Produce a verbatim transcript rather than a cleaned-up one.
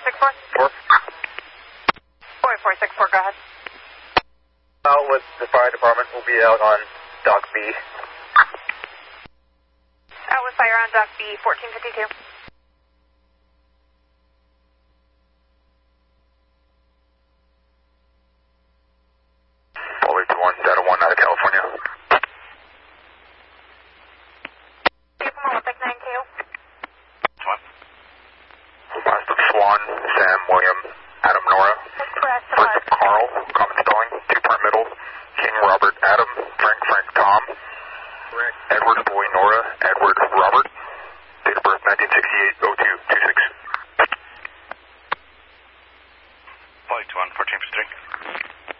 six four? Four. four four six four, go ahead. Out with the fire department. We'll be out on Dock B. Out with fire on Dock B, fourteen fifty-two.